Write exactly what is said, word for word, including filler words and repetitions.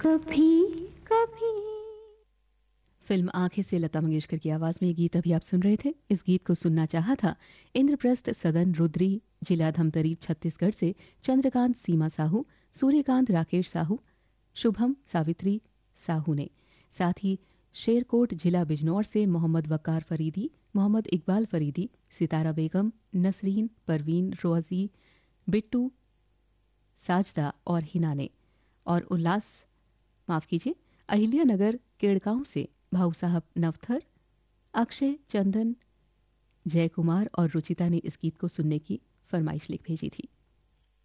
कभी कभी। फिल्म आंखें से लता मंगेशकर की आवाज में ये गीत अभी आप सुन रहे थे। इस गीत को सुनना चाहा था इंद्रप्रस्थ सदन रुद्री, जिला धमतरी, छत्तीसगढ़ से चंद्रकांत सीमा साहू, सूर्यकांत राकेश साहू, शुभम सावित्री साहू ने। साथ ही शेरकोट जिला बिजनौर से मोहम्मद वकार फरीदी, मोहम्मद इकबाल फरीदी, सितारा बेगम, नसरीन, परवीन, रोजी, बिट्टू, साजदा और हिना ने। और उल्लास माफ कीजिए अहिल्या नगर केड़गांव से भाऊ साहब नवथर, अक्षय, चंदन, जय कुमार और रुचिता ने इस गीत को सुनने की फरमाइश लिख भेजी थी।